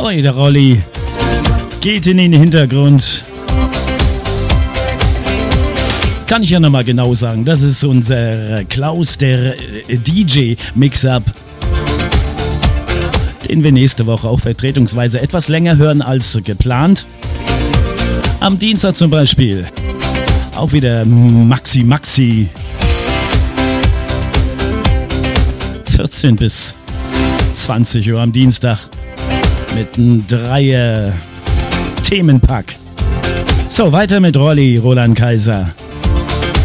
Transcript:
Oi, der Rolli geht in den Hintergrund. Kann ich ja nochmal genau sagen, das ist unser Klaus, der DJ-Mix-Up, den wir nächste Woche auch vertretungsweise etwas länger hören als geplant. Am Dienstag zum Beispiel auch wieder Maxi. 14 bis 20 Uhr am Dienstag mit einem 3er Themenpack. So, weiter mit Rolli, Roland Kaiser.